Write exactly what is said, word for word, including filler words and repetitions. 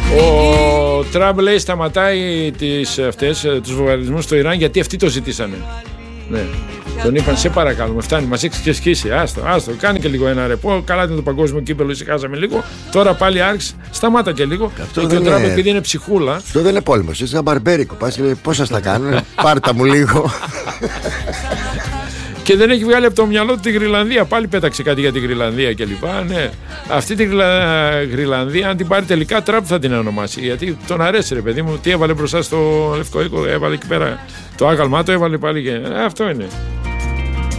Ο Τραμπ λέει σταματάει τις, αυτές, τους βομβαρδισμούς στο Ιράν γιατί αυτοί το ζητήσανε. Ναι. Τον είπαν σε παρακαλούμε, φτάνει, μας έχεις ξεσκίσει. Άστο, άστο, κάνει και λίγο ένα ρεπό. Καλά ήταν το παγκόσμιο κύπελλο, ησυχάσαμε λίγο. Τώρα πάλι άρχισε, σταμάτα και λίγο. Αυτό και ο Τραμπ, είναι... επειδή είναι ψυχούλα. Αυτό δεν είναι πόλεμος, είσαι ένα μπαρμπέρικο. Πας και λέει πώς σας τα κάνω, πάρτα μου λίγο. Και δεν έχει βγάλει από το μυαλό του τη Γρυλανδία. Πάλι πέταξε κάτι για τη Γρυλανδία κλπ. Ναι. Αυτή τη Γρυλανδία, αν την πάρει τελικά, Τραμπ θα την ονομάσει. Γιατί τον αρέσει, ρε παιδί μου. Τι έβαλε μπροστά στο Λευκό Οίκο, έβαλε εκεί πέρα το άγαλμά, το έβαλε πάλι και. Ε, αυτό είναι.